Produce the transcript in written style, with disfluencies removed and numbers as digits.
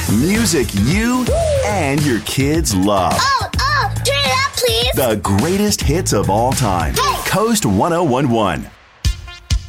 Music you and your kids love. Oh, turn it up, please. The greatest hits of all time. Hey. Coast 1011.